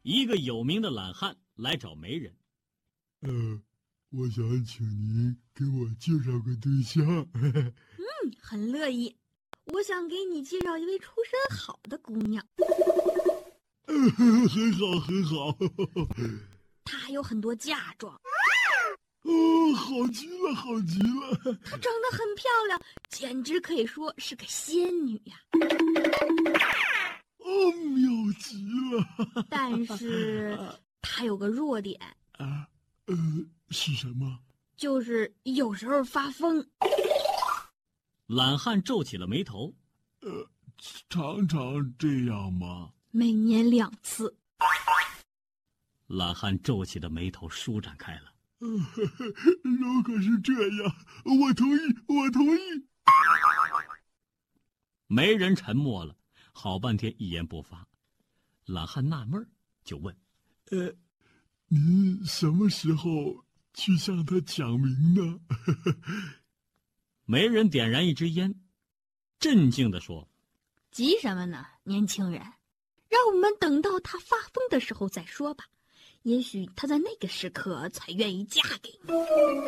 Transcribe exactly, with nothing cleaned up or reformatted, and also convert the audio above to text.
一个有名的懒汉来找媒人。 呃，我想请您给我介绍个对象。 嗯，很乐意。我想给你介绍一位出身好的姑娘。 呃，很好，很好。 她还有很多嫁妆。 哦，好极了，好极了！ 她长得很漂亮，简直可以说是个仙女呀。 哦，妙极了！ 但是她有个弱点啊，呃，是什么？ 就是有时候发疯。 懒汉皱起了眉头。 呃，常常这样吗？ 每年两次。 懒汉皱起的眉头舒展开了。 呃，如果是这样，我同意，我同意。 媒人沉默了，好半天一言不发。懒汉纳闷儿，就问：“ 呃，您什么时候去向他讲明呢？” 媒人点燃一支烟，镇静地说：“ 急什么呢，年轻人？让我们等到他发疯的时候再说吧。也许他在那个时刻才愿意嫁给你。”